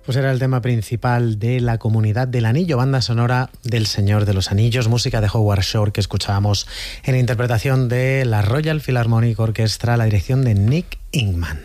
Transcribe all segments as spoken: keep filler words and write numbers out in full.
Pues era el tema principal de La Comunidad del Anillo, banda sonora del Señor de los Anillos, música de Howard Shore que escuchábamos en interpretación de la Royal Philharmonic Orchestra, la dirección de Nick Ingman.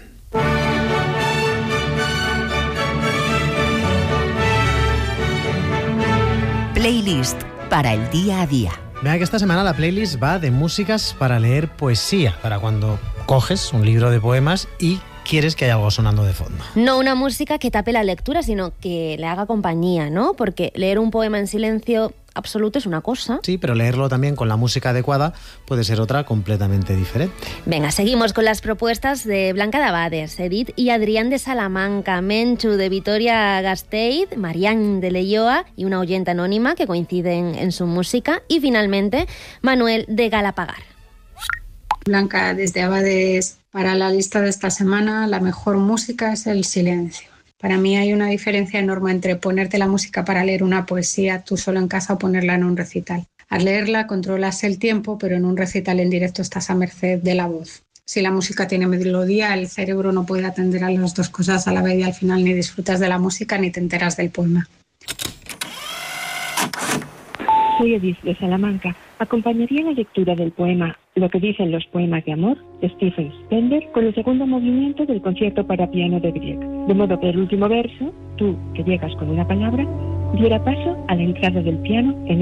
Playlist para el día a día. Vea que esta semana la playlist va de músicas para leer poesía, para cuando coges un libro de poemas y quieres que haya algo sonando de fondo. No una música que tape la lectura, sino que le haga compañía, ¿no? Porque leer un poema en silencio absoluto es una cosa. Sí, pero leerlo también con la música adecuada puede ser otra completamente diferente. Venga, seguimos con las propuestas de Blanca de Abades, Edith y Adrián de Salamanca, Menchu de Vitoria-Gasteiz, Marián de Leioa y una oyente anónima que coinciden en su música, y finalmente Manuel de Galapagar. Blanca desde Abades. Para la lista de esta semana, la mejor música es el silencio. Para mí hay una diferencia enorme entre ponerte la música para leer una poesía tú solo en casa o ponerla en un recital. Al leerla controlas el tiempo, pero en un recital en directo estás a merced de la voz. Si la música tiene melodía, el cerebro no puede atender a las dos cosas a la vez y al final ni disfrutas de la música ni te enteras del poema. Soy Edith de Salamanca. Acompañaría la lectura del poema Lo que dicen los poemas de amor de Stephen Spender con el segundo movimiento del concierto para piano de Grieg. De modo que el último verso, tú que llegas con una palabra, diera paso a la entrada del piano en